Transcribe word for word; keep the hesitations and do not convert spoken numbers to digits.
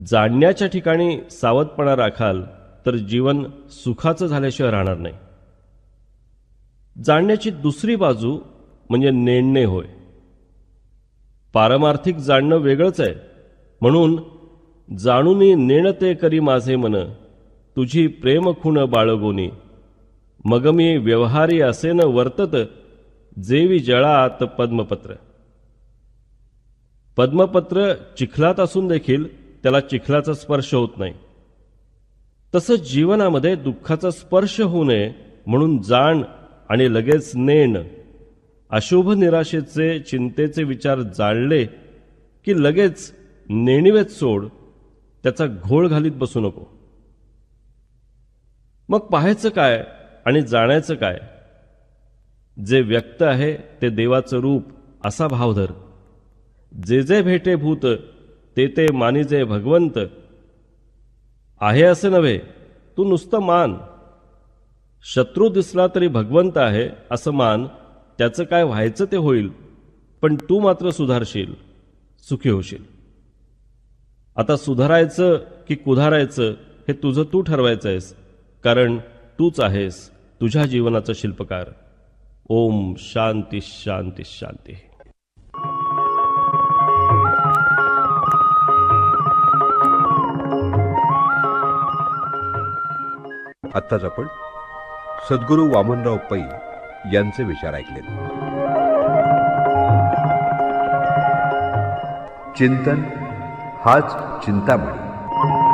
जाणण्याच्या ठिकाणी सावधपणा राखाल तर जीवन सुखाचं झाल्याशिवाय राहणार नाही. जाणण्याची दुसरी बाजू म्हणजे नेणणे होय. पारमार्थिक जाणणं वेगळंच आहे. म्हणून जाणूनी नेणते करी माझे मन, तुझी प्रेम खूण बाळगोनी, मग मी व्यवहारी असे न वर्तत, जेवी जळात पद्मपत्र. पद्मपत्र चिखलात असून देखील त्याला चिखलाचा स्पर्श होत नाही. तसंच जीवनामध्ये दुःखाचा स्पर्श होऊ नये म्हणून जाण आणि लगेच नेण. अशुभ निराशेचे चिंतेचे विचार जाणले की लगेच नेणिवेत सोड, त्याचा घोळ घालीत बसू नको. मग पाहायचं काय आणि जाणायचं काय? जे व्यक्त आहे ते देवाचं रूप असा भाव धर. जे जे भेटे भूत ते ते मानिजे भगवंत. आहे असे नव्हे, तू नुसतं मान. शत्रू दिसला तरी भगवंत आहे असं मान. त्याचं काय व्हायचं ते होईल, पण तू मात्र सुधारशील, सुखी होशील. आता सुधारायचं की कुधारायचं हे तुझं तू ठरवायचं आहेस, कारण तूच आहेस तुझ्या जीवनाचा शिल्पकार. ओम शांती शांती शांती. आत्ताच आपण सद्गुरू वामनराव पै यांचे विचार ऐकले. चिंतन हाच चिंतामणी.